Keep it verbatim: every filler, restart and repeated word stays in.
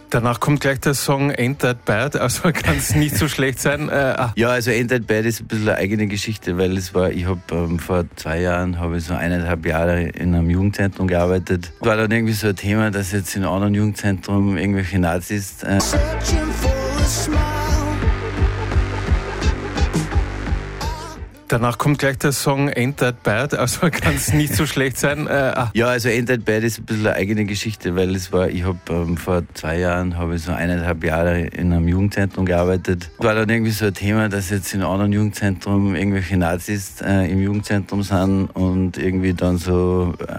Danach kommt gleich der Song Ain't That Bad, also kann es nicht so schlecht sein. Äh, ah. Ja, also Ain't That Bad ist ein bisschen eine eigene Geschichte, weil es war, ich habe ähm, vor zwei Jahren, habe ich so eineinhalb Jahre in einem Jugendzentrum gearbeitet. War dann irgendwie so ein Thema, dass jetzt in einem anderen Jugendzentrum irgendwelche Nazis äh, Danach kommt gleich der Song Ain't That Bad, also kann es nicht so schlecht sein. Äh, ah. Ja, also Ain't That Bad ist ein bisschen eine eigene Geschichte, weil es war, ich habe ähm, vor zwei Jahren, habe ich so eineinhalb Jahre in einem Jugendzentrum gearbeitet. War dann irgendwie so ein Thema, dass jetzt in einem anderen Jugendzentrum irgendwelche Nazis äh, im Jugendzentrum sind und irgendwie dann so